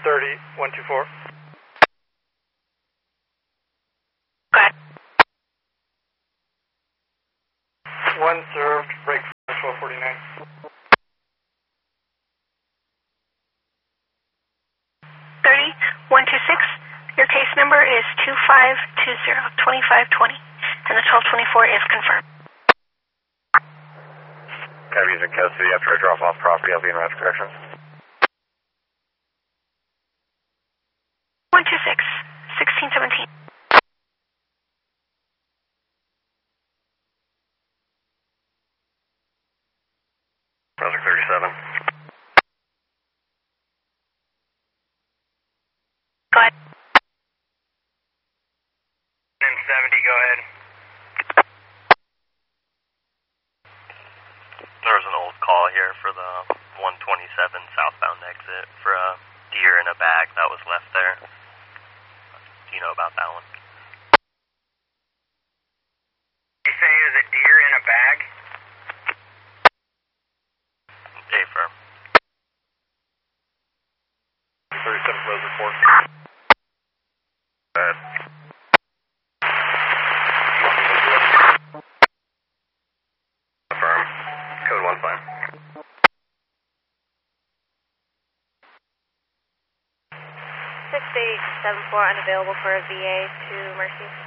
30-124. Go ahead. One served, break 1249. 30-126. Your case number is 2520-2520, and the 1224 is confirmed. Cavities in custody after I drop off property. I'll be in route to corrections. 126, 1617. Browser 37. Go ahead. 70, go ahead. There was an old call here for the 127 southbound exit for a deer in a bag that was left there. Do you know about that one? You say it was a deer in a bag? A-firm. 37 Rose report. Go ahead. Affirm. Code 1 fine. 6874 unavailable for a VA to Mercy.